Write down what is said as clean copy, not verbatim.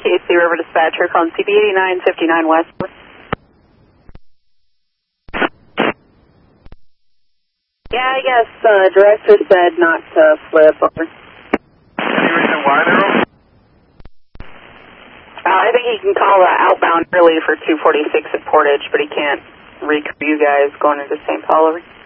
KC River Dispatcher calling CB 8959 West. Yeah, I guess director said not to flip over. Any reason why they're over? I think he can call outbound early for 246 at Portage, but he can't recrew you guys going into St. Paul over.